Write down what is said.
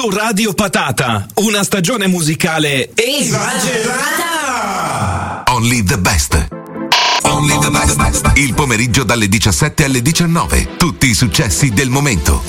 Radio Patata, una stagione musicale esagerata. Only the best. Only the best. Il pomeriggio dalle 17 alle 19. Tutti i successi del momento.